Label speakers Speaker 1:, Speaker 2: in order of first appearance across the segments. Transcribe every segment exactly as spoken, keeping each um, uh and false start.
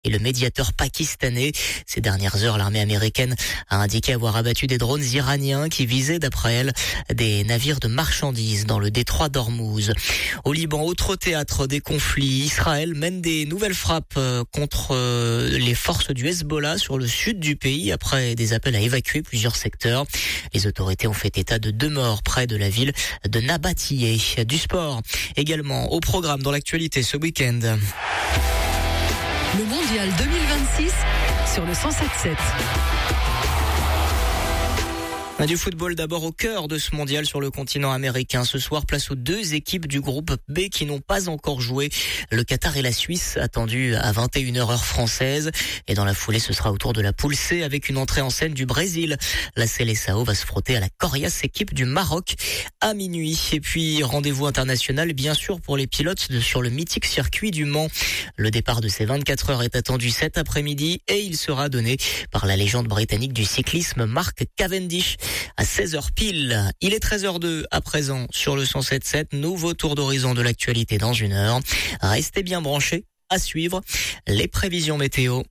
Speaker 1: et le médiateur pakistanais. Ces dernières heures, l'armée américaine a indiqué avoir abattu des drones iraniens qui visaient, d'après elle, des navires de marchandises dans le détroit d'Ormuz. Au Liban, autre théâtre des conflits, Israël mène des nouvelles frappes contre les forces du Hezbollah sur le sud du pays après des appels à évacuer plusieurs secteurs. Les autorités ont fait état de deux morts près de la ville de Nabatiyeh. Du sport également au programme dans l'actualité ce week-end.
Speaker 2: Le mondial deux mille vingt-six sur le cent sept sept.
Speaker 1: Du football d'abord au cœur de ce mondial sur le continent américain. Ce soir, place aux deux équipes du groupe B qui n'ont pas encore joué. Le Qatar et la Suisse, attendus à vingt et une heures heure française. Et dans la foulée, ce sera au tour de la poule C avec une entrée en scène du Brésil. La Seleção va se frotter à la coriace équipe du Maroc à minuit. Et puis, rendez-vous international, bien sûr, pour les pilotes de, sur le mythique circuit du Mans. Le départ de ces vingt-quatre heures est attendu cet après-midi et il sera donné par la légende britannique du cyclisme Mark Cavendish. À seize heures pile. Il est treize heures deux à présent sur le cent sept sept. Nouveau tour d'horizon de l'actualité dans une heure. Restez bien branchés. À suivre les prévisions météo.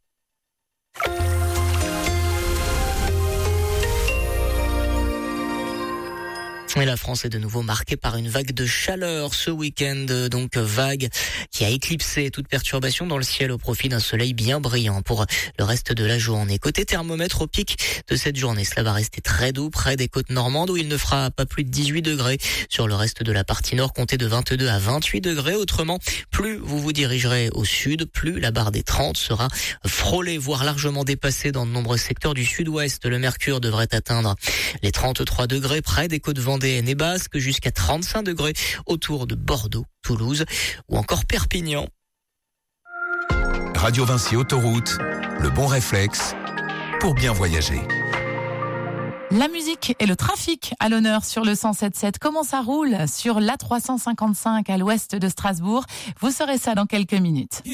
Speaker 1: Et la France est de nouveau marquée par une vague de chaleur ce week-end, donc vague qui a éclipsé toute perturbation dans le ciel au profit d'un soleil bien brillant pour le reste de la journée. Côté thermomètre, au pic de cette journée, cela va rester très doux près des côtes normandes où il ne fera pas plus de dix-huit degrés. Sur le reste de la partie nord, comptez de vingt-deux à vingt-huit degrés. Autrement, plus vous vous dirigerez au sud, plus la barre des trente sera frôlée, voire largement dépassée dans de nombreux secteurs du sud-ouest. Le mercure devrait atteindre les trente-trois degrés près des côtes vendéennes et basques, jusqu'à trente-cinq degrés autour de Bordeaux, Toulouse ou encore Perpignan.
Speaker 3: Radio Vinci Autoroute, le bon réflexe pour bien voyager.
Speaker 4: La musique et le trafic à l'honneur sur le cent sept sept. Comment ça roule sur l'A trois cent cinquante-cinq à l'ouest de Strasbourg? Vous saurez ça dans quelques minutes.